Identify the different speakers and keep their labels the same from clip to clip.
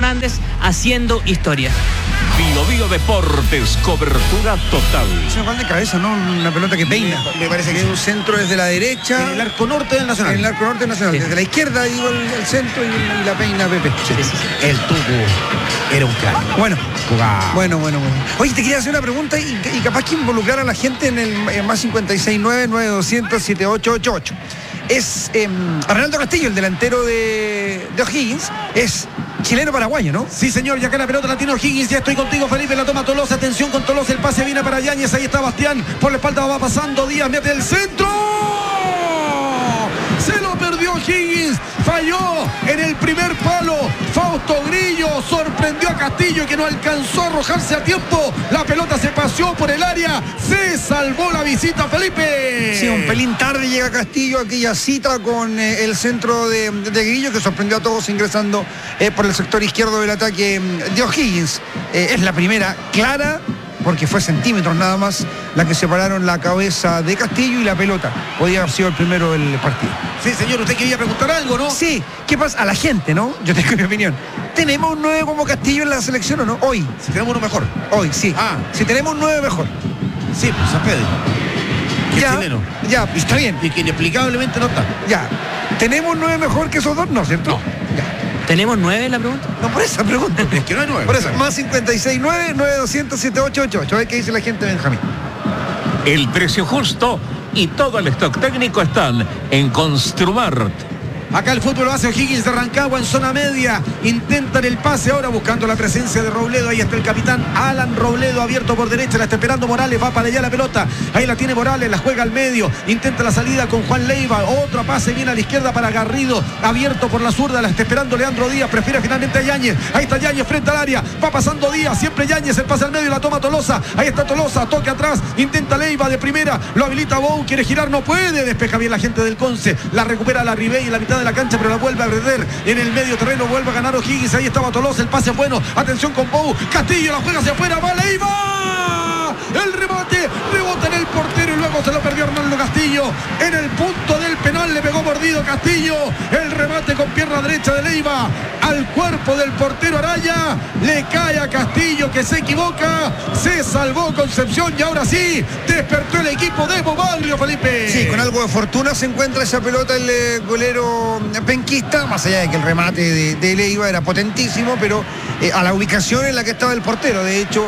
Speaker 1: Fernández haciendo historia.
Speaker 2: Bio Deportes, cobertura total.
Speaker 3: Es una falta de cabeza, ¿no? Una pelota que peina.
Speaker 4: Me parece que
Speaker 3: es un centro desde la derecha.
Speaker 4: En el arco norte del Nacional.
Speaker 3: En el arco norte del Nacional.
Speaker 1: Sí.
Speaker 3: Desde la izquierda, digo, el centro y la peina Pepe.
Speaker 1: Sí.
Speaker 4: El Tucu era un crack.
Speaker 3: Bueno.
Speaker 4: Jugaba.
Speaker 3: Bueno. Oye, te quería hacer una pregunta y capaz que involucrar a la gente en el más 569-9200-7888. Es Arnaldo Castillo, el delantero de O'Higgins, es chileno-paraguayo, ¿no?
Speaker 4: Sí, señor, ya que la pelota la tiene O'Higgins, ya estoy contigo, Felipe, la toma Tolosa, atención con Tolosa, el pase viene para Yáñez, ahí está Bastián, por la espalda va pasando Díaz, mete el centro, se lo perdió O'Higgins, falló en el primer palo, Fausto Grillo sorprendió a Castillo que no alcanzó a arrojarse a tiempo, la pelota se paseó por el área, se salvó la visita, Felipe.
Speaker 3: Sí, un pelín tarde llega Castillo, aquella cita con el centro de Grillo que sorprendió a todos ingresando por el sector izquierdo del ataque de O'Higgins. Es la primera clara, porque fue centímetros nada más la que separaron la cabeza de Castillo y la pelota. Podía haber sido el primero del partido.
Speaker 4: Sí, señor, usted quería preguntar algo, ¿no?
Speaker 3: Sí, ¿qué pasa? A la gente, ¿no? Yo tengo mi opinión. ¿Tenemos un 9 como Castillo en la selección o no? Hoy.
Speaker 4: Si tenemos uno mejor.
Speaker 3: Hoy, sí. Si tenemos un 9 mejor.
Speaker 4: Sí, pues San Pedro. Que es chileno.
Speaker 3: Ya, está bien.
Speaker 4: Y que inexplicablemente no está.
Speaker 3: Ya. ¿Tenemos 9 mejor que esos dos? No, ¿cierto?
Speaker 4: No.
Speaker 3: Ya.
Speaker 1: ¿Tenemos 9 la pregunta?
Speaker 3: No, por esa pregunta.
Speaker 4: Es que no hay 9.
Speaker 3: Por eso, más 569-9200-7888. A ver qué dice la gente, Benjamín.
Speaker 2: El precio justo y todo el stock técnico están en Construmart.
Speaker 4: Acá el fútbol lo hace O'Higgins de Rancagua en zona media. Intentan el pase ahora buscando la presencia de Robledo. Ahí está el capitán Alan Robledo abierto por derecha. La está esperando Morales. Va para allá la pelota. Ahí la tiene Morales. La juega al medio. Intenta la salida con Juan Leiva. Otro pase viene a la izquierda para Garrido. Abierto por la zurda. La está esperando Leandro Díaz. Prefiere finalmente a Yáñez. Ahí está Yáñez frente al área. Va pasando Díaz. Siempre Yáñez. El pase al medio y la toma Tolosa. Ahí está Tolosa. Toque atrás. Intenta Leiva de primera. Lo habilita Bou. Quiere girar. No puede. Despeja bien la gente del Conce. La recupera la Ribey en la mitad de la cancha, pero la vuelve a perder en el medio terreno, vuelve a ganar O'Higgins, ahí estaba Tolosa, el pase es bueno, atención con Bou, Castillo la juega hacia afuera, va Leiva, el remate, rebota en el portero y luego se lo perdió Arnaldo Castillo, en el punto del penal le pegó mordido Castillo, el remate con pierna derecha de Leiva, al cuerpo del portero Araya, le cae a Castillo que se equivoca, se salvó Concepción y ahora sí, despertó el equipo de Bobalrio, Felipe.
Speaker 3: Sí, con algo de fortuna se encuentra esa pelota el golero penquista, más allá de que el remate de Leiva era potentísimo, pero a la ubicación en la que estaba el portero, de hecho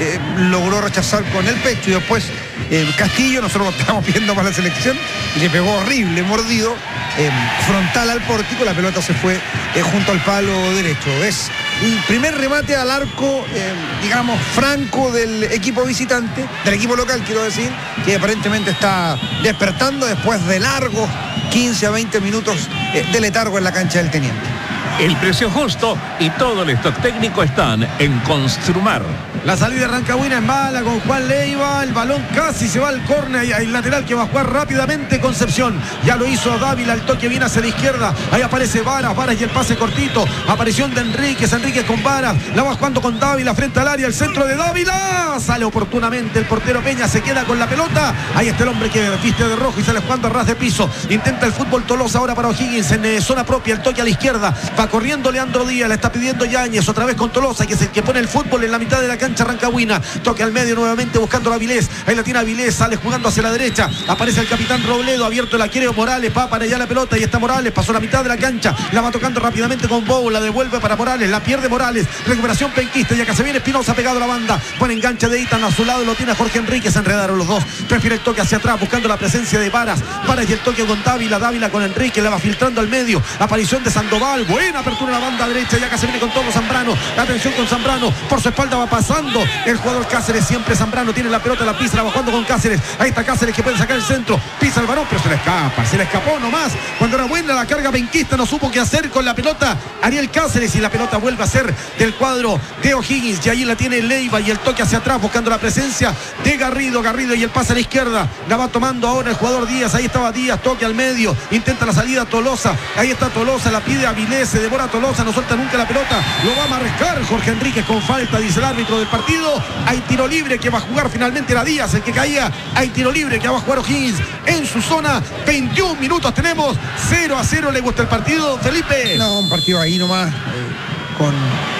Speaker 3: logró rechazar con el pecho y después Castillo, nosotros lo estábamos viendo para la selección, y le pegó horrible, mordido, frontal al pórtico, la pelota se fue junto al palo derecho. Es el primer remate al arco, digamos, franco del equipo visitante, del equipo local, quiero decir, que aparentemente está despertando después de largos 15 a 20 minutos de letargo en la cancha del Teniente.
Speaker 2: El precio justo y todo el stock técnico están en Construmart.
Speaker 4: La salida rancagüina es mala con Juan Leiva, el balón casi se va al córner y el lateral que va a jugar rápidamente Concepción. Ya lo hizo Dávila, el toque viene hacia la izquierda, ahí aparece Varas y el pase cortito, aparición de Enríquez con Varas, la va jugando con Dávila frente al área, el centro de Dávila, sale oportunamente el portero Peña, se queda con la pelota, ahí está el hombre que viste de rojo y sale jugando a ras de piso, intenta el fútbol Tolosa ahora para O'Higgins en zona propia, el toque a la izquierda, va corriendo Leandro Díaz, le está pidiendo Yáñez, otra vez con Tolosa, que es el que pone el fútbol en la mitad de la cancha rancagüina, toque al medio nuevamente buscando a Avilés, ahí la tiene Avilés, sale jugando hacia la derecha, aparece el capitán Robledo, abierto la quiere Morales, va para allá la pelota y está Morales, pasó la mitad de la cancha, la va tocando rápidamente con Bou, la devuelve para Morales, la pierde Morales, recuperación penquista, y acá se viene Espinosa pegado a la banda, buen enganche de Itan a su lado, lo tiene Jorge Enríquez, se enredaron los dos, prefiere el toque hacia atrás, buscando la presencia de Varas y el toque con Dávila con Enrique, la va filtrando al medio, aparición de Sandoval, buena apertura en la banda derecha, y acá se viene con todo Zambrano, atención con Zambrano, por su espalda va pasando el jugador Cáceres, siempre Zambrano tiene la pelota, la pisa, la va jugando con Cáceres, ahí está Cáceres que puede sacar el centro, pisa el balón, pero se le escapó nomás, cuando era buena la carga penquista, no supo qué hacer con la pelota Ariel Cáceres, y la pelota vuelve a ser del cuadro de O'Higgins, y ahí la tiene Leiva, y el toque hacia atrás, buscando la presencia de Garrido y el pase a la izquierda, la va tomando ahora el jugador Díaz, ahí estaba Díaz, toque al medio, intenta la salida Tolosa, ahí está Tolosa, la pide Avilés, se devora Tolosa, no suelta nunca la pelota, lo va a marcar Jorge Enríquez con falta, dice el árbitro del partido, hay tiro libre que va a jugar finalmente, era Díaz el que caía, hay tiro libre que va a jugar O'Higgins en su zona, 21 minutos tenemos, 0-0, ¿le gusta el partido, Felipe?
Speaker 3: No, un partido ahí nomás, con